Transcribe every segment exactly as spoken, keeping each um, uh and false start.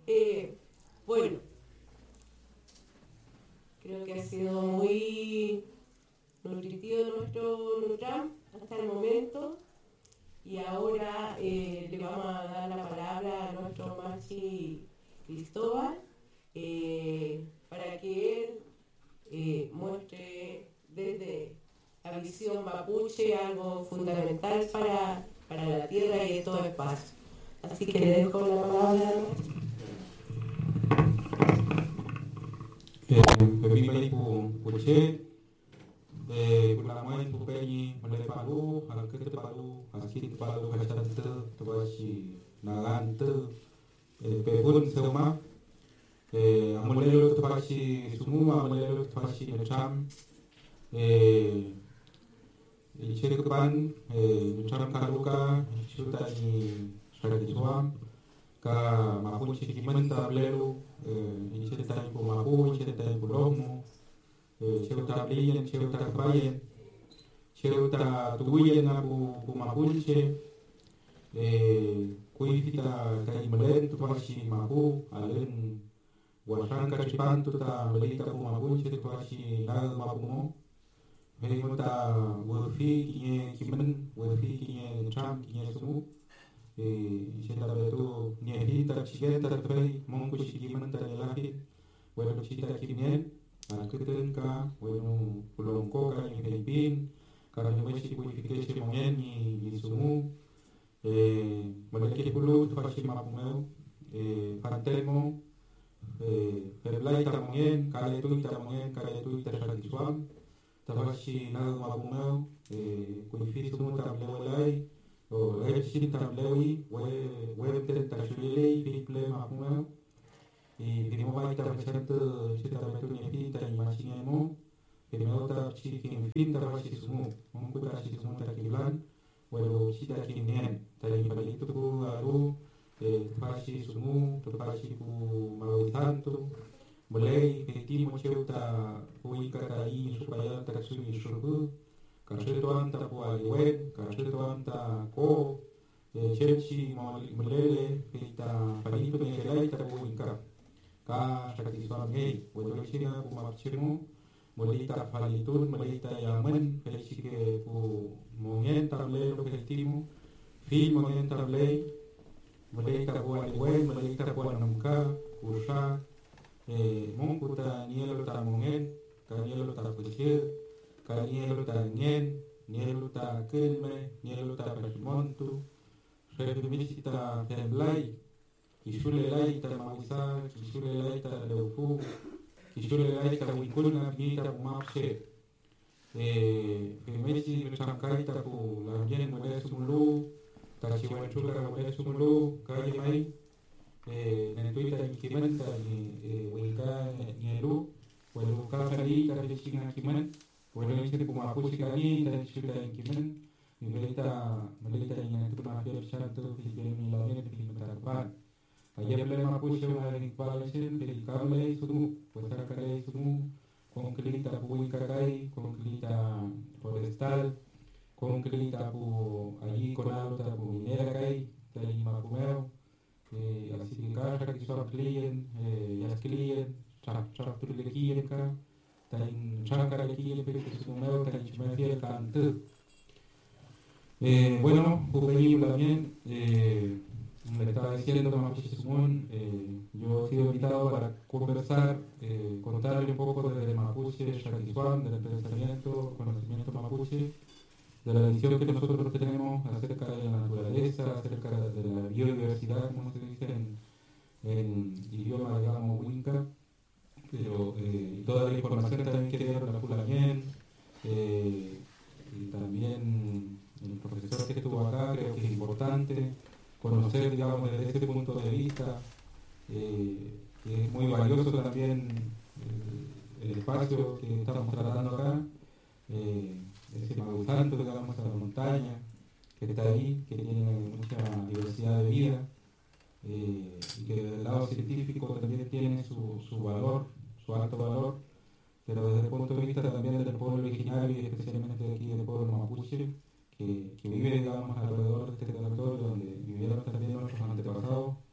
Eh, bueno, creo que ha sido muy nutritivo nuestro Nutram hasta el momento. Y ahora eh, le vamos a dar la palabra a nuestro Machi Cristóbal eh, para que él eh, muestre desde la visión mapuche algo fundamental para, para la tierra y estos espacios. Así que le dejo la palabra. Bebimai pu puche, pulamai pu peñi, malai palu, halakete palu, haskit palu, hachante, tabashi nagante, pepun seuma, amulelo tabashi sumu, amulelo tabashi necham, ichekupan, necham kaluka, chutani shradiswam, ka mapunchi kimanta blelu, ichetai pu mapu, ichetai pu lomu, Cheuta Bliyen, Cheuta Bayen, Cheuta Tuyen, Abu Mapuche, Kuifita Kaimalen, Tuashi Mapu, Alen, Washanka Chipantu, Melita Pumapuche, Tuashi Nag Mapumo, Veimota, Wurfi, Kine Kimen, Wurfi, Kine Cham, Kine Sumu, Cheta Betu, Niehita, Chigeta, Fei, Monkushi Kimanta, Yelahi, Weluchita Kimien. Alketen ka, bueno, Pulongko ka yung Philippine, karang yung si purification mo yan, ni sumu, eh, malaki pulo, tapashi mapumeo, eh, pantel mo, eh, heblay tamong yan, kaya ito tamong yan, kaya ito itashagiswam, tapashi nag mapumeo, eh, purification mo tamlewalay, o lepsin tamlewi, we, webten tashulilay, piliple mapumeo, y primero ita presente cita betu ni ta imagine mo primero ta chikin fin ta bashi sumu mon ku ta shi sumu ta kilan walo cita kinen ta impalito ku aru e bashi sumu to bashi ku mawi santo boleh petimo cheuta puika ta i supaya ta suni shurbu ka chetuan ta ku aliwen ka chetuan ta ko e chechi molele pita palito ni gelai ta puika ka satisfam hei wala sina ku mapchimu molita falitun molita yaman felishike ku mongen table lo keltimu fi mongen table molita ku aliwen molita ku namka kursa eh monkuta nielo ta mongen ka nielo ta puchir ka nielo ta ngen nielo ta kelme nielo ta permontu revimisita temblai Kishule lai ta mawisa, kishule lai ta leufu, kishule lai ta wikuna bita mapse. Eh, primesi bersamkai ta ku lamien mole sumulu, ta chiwan chula mole sumulu, kai mai. Eh, nentu ta ikiman ta ni wika nielu, walu ka kali ta lesinga kiman, walu isi ku mapu sikali ta chula ikiman. Melita melita yang tu mafia satu film lamien di matapan. Ayam mapuche maring palasin dari kale sumu, putar kale sumu, konkrita puing kakai, konkrita forestal, konkrita pu allí conalo tapu minera kai, dari mapumeo, eh así que casa que solo clien, eh ya clien, chap chap tu le clien ka, tain changara le clien pero que sumeo tain chmefiel kantu. Eh bueno, juvenil también eh me estaba diciendo Mapuche Simón, eh, yo he sido invitado para conversar, eh, contarle un poco desde Mapuche, Xaquizhuán, del pensamiento, conocimiento mapuche, de la visión que nosotros tenemos acerca de la naturaleza, acerca de la biodiversidad, como se dice en, en idioma, digamos, Winca, pero eh, toda la información también que dieron la Pulamien, eh, y también el profesor que estuvo acá, creo que es importante conocer, digamos, desde ese punto de vista, eh, que es muy valioso también el, el espacio que estamos tratando acá, eh, ese Magusanto, digamos, a la montaña que está ahí, que tiene mucha diversidad de vida, eh, y que desde el lado científico también tiene su, su valor, su alto valor, pero desde el punto de vista también del pueblo originario y especialmente de aquí del pueblo mapuche, que, que vive, digamos, alrededor de este territorio donde vivieron también nuestros antepasados,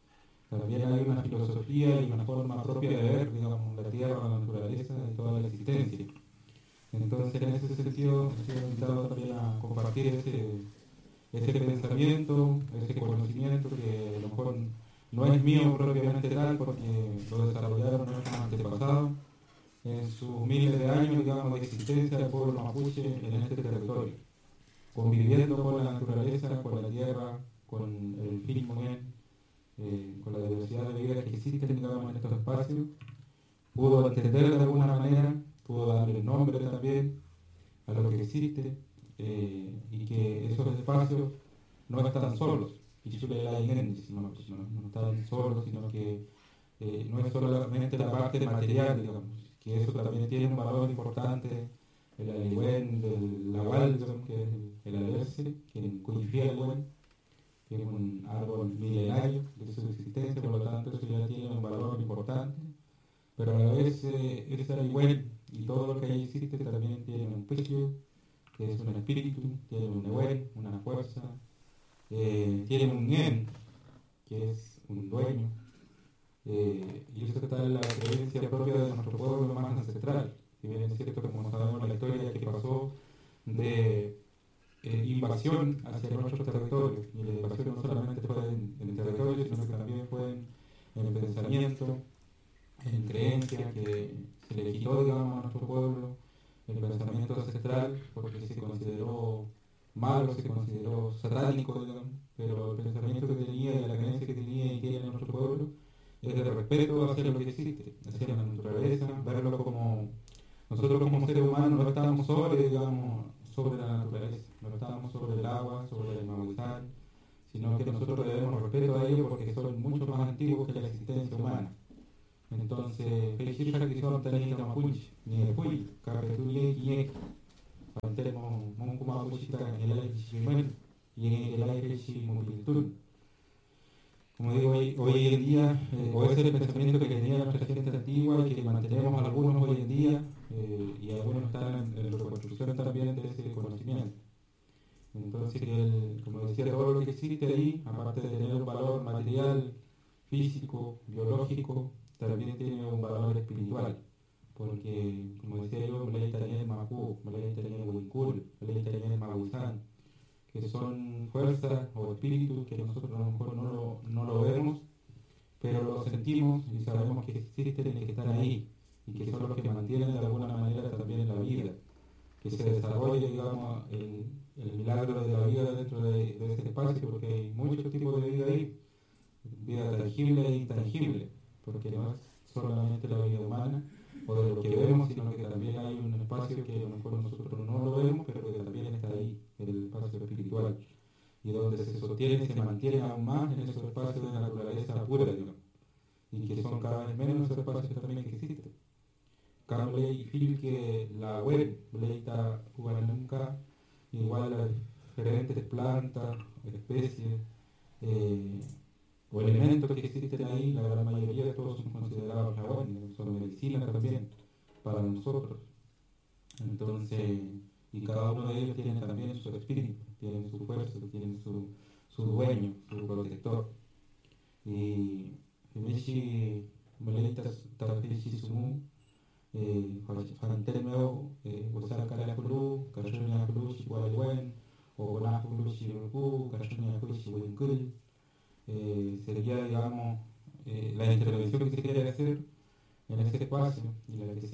También hay una filosofía y una forma propia de ver, digamos, la tierra, la naturaleza y toda la existencia. Entonces, en ese sentido, he sido invitado también a compartir ese, ese pensamiento, ese conocimiento que a lo mejor no es mío propiamente tal, porque lo desarrollaron nuestros antepasados en sus miles de años, digamos, de existencia del pueblo mapuche en este territorio, conviviendo con la naturaleza, con la tierra, con el fin común, eh, con la diversidad de vida que existen, digamos, en estos espacios. Pudo entender de alguna manera, pudo darle nombre también a lo que existe, eh, y que esos espacios no están solos, y no, no, no están solos, sino que eh, no es solamente la parte material, digamos, que eso también tiene un valor importante, el aligüen del lagual, que es el alerce, que codifica el buen, que es un árbol milenario de su existencia, por lo tanto eso ya tiene un valor importante, pero a la vez eh, ese aligüen y todo lo que ahí existe también tiene un pecho, que es un espíritu, tiene un nehuel, una fuerza, eh, tiene un ñen, que es un dueño, eh, y eso está en la creencia propia de nuestro pueblo más ancestral, que bien es cierto, como sabemos la historia que pasó de eh, invasión hacia nuestros territorios, y la invasión no solamente fue en, en territorio, sino que también fue en, en pensamiento, en creencia, que se le quitó, digamos, a nuestro pueblo el pensamiento ancestral porque se consideró malo, se consideró satánico, digamos, pero el pensamiento que tenía y la creencia que tenía y tiene nuestro pueblo es de respeto hacia lo que existe, hacia la naturaleza, verlo como nosotros como seres humanos no estamos sobre, digamos, sobre la naturaleza, no estamos sobre el agua, sobre el maguizal, sino que nosotros debemos respeto a ellos porque son mucho más antiguos que la existencia humana. Entonces, Peixirra que son Tanita Mapuche, ni de Puy, Carretuye, Quiñec, Pantemo, Moncu Mapuchita, el aire Chichimen, y en el aire Chichimupiltún. Como digo, hoy, hoy en día, eh, o ese es el pensamiento que tenía nuestra gente antigua y que mantenemos algunos hoy en día, eh, y algunos están en, en la reconstrucción también de ese conocimiento. Entonces, el, como decía, todo lo que existe ahí, aparte de tener un valor material, físico, biológico, también tiene un valor espiritual, porque, como decía yo, Malay Taniel Macu, Malay Taniel Huincul, Malay Taniel Maguizán, que son fuerzas o espíritus que nosotros a lo mejor no lo, no lo vemos, pero lo sentimos y sabemos que existen y que están ahí, y que son los que mantienen de alguna manera también la vida, que se desarrolle, digamos, el, el milagro de la vida dentro de, de ese espacio, porque hay muchos tipos de vida ahí, vida tangible e intangible, porque no es solamente la vida humana o de lo que vemos, sino que también hay un espacio que a lo mejor nosotros no lo vemos, pero que también está ahí, el espacio espiritual, y donde se sostiene y se mantiene aún más en esos espacios de naturaleza pura, digamos, y que son cada vez menos esos espacios también que existen. Cable y fil que la web, Bleita nunca igual a diferentes plantas, especies, eh, o elementos que existen ahí, la gran mayoría de todos son considerados jaguanes, son medicinas también para nosotros. Entonces, y cada uno de ellos tiene también su espíritu, tiene su fuerza, tiene su, su dueño, su protector. Y Michi Meletas Tafishi Sumu, Fantemeo, Osaka la Kulu, Kashunia Kulu, Shiwalwen, o Bonafulu Shiruku, Kashunia Kulu Shiwinkul. Eh, sería, digamos, eh, la intervención que se quiere hacer en ese espacio y la que se